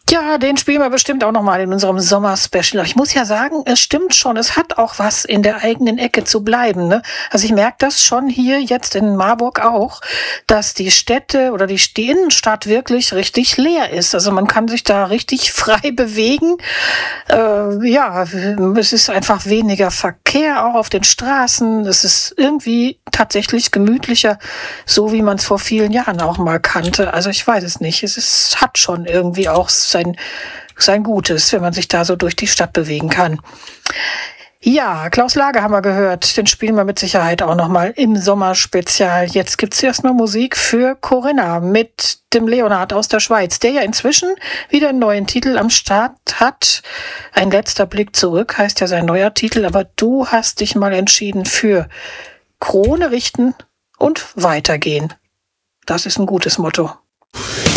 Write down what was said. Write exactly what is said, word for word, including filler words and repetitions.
Ja, den spielen wir bestimmt auch noch mal in unserem Sommer-Special. Ich muss ja sagen, es stimmt schon, es hat auch was, in der eigenen Ecke zu bleiben, ne? Also ich merke das schon hier jetzt in Marburg auch, dass die Städte oder die, die Innenstadt wirklich richtig leer ist. Also man kann sich da richtig frei bewegen. Äh, ja, es ist einfach weniger Verkehr auch auf den Straßen. Es ist irgendwie tatsächlich gemütlicher, so wie man es vor vielen Jahren auch mal kannte. Also ich weiß es nicht. Es ist, hat schon irgendwie auch sein, sein Gutes, wenn man sich da so durch die Stadt bewegen kann. Ja, Klaus Lage haben wir gehört. Den spielen wir mit Sicherheit auch noch mal im Sommerspezial. Jetzt gibt's erstmal Musik für Corinna mit dem Leonard aus der Schweiz, der ja inzwischen wieder einen neuen Titel am Start hat. Ein letzter Blick zurück heißt ja sein neuer Titel, aber du hast dich mal entschieden für Krone richten und weitergehen. Das ist ein gutes Motto.